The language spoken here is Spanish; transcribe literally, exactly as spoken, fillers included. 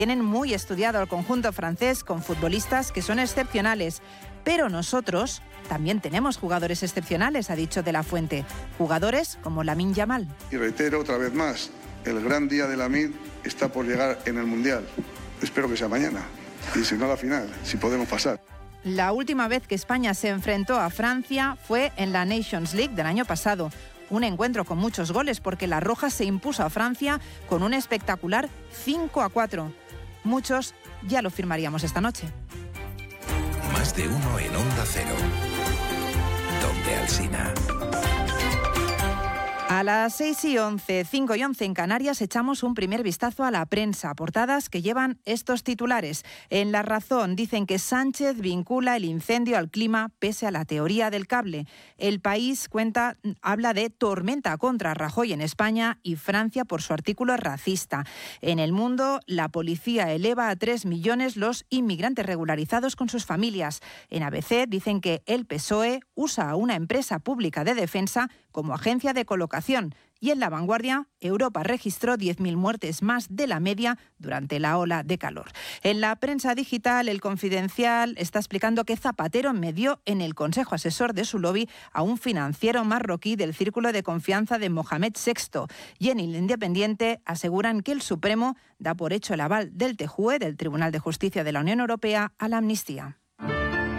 Tienen muy estudiado al conjunto francés con futbolistas que son excepcionales. Pero nosotros también tenemos jugadores excepcionales, ha dicho De la Fuente. Jugadores como Lamine Yamal. Y reitero otra vez más, el gran día de Lamine está por llegar en el Mundial. Espero que sea mañana. Y si no, la final, si podemos pasar. La última vez que España se enfrentó a Francia fue en la Nations League del año pasado. Un encuentro con muchos goles porque la Roja se impuso a Francia con un espectacular cinco a cuatro. Muchos ya lo firmaríamos esta noche. Más de uno en Onda Cero. Donde Alsina. A las seis y once, cinco y once en Canarias, echamos un primer vistazo a la prensa. Portadas que llevan estos titulares. En La Razón dicen que Sánchez vincula el incendio al clima pese a la teoría del cable. El País cuenta, habla de tormenta contra Rajoy en España y Francia por su artículo racista. En El Mundo, la policía eleva a tres millones los inmigrantes regularizados con sus familias. En A B C dicen que el P S O E usa a una empresa pública de defensa como agencia de colocación. Y en La Vanguardia, Europa registró diez mil muertes más de la media durante la ola de calor. En la prensa digital, El Confidencial está explicando que Zapatero medió en el Consejo Asesor de su lobby a un financiero marroquí del círculo de confianza de Mohamed sexto. Y en El Independiente aseguran que el Supremo da por hecho el aval del T J U E, del Tribunal de Justicia de la Unión Europea, a la amnistía.